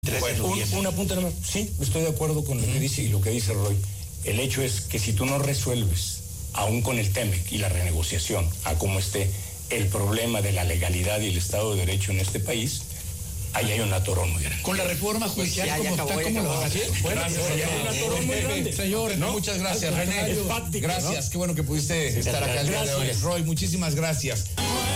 Bueno, un apunte nomás. Sí, estoy de acuerdo con lo que dice y lo que dice Roy. El hecho es que si tú no resuelves, aún con el TEMEC y la renegociación, a cómo esté el problema de la legalidad y el Estado de Derecho en este país, ahí hay un atorón muy grande. Con la reforma judicial pues como está, ¿cómo lo va a hacer? Bueno, hay un atorón muy grande. Señor, ¿no? Muchas gracias, René. Es fáctico, gracias, ¿no? Qué bueno que pudiste estar acá el día de hoy. Roy, muchísimas gracias.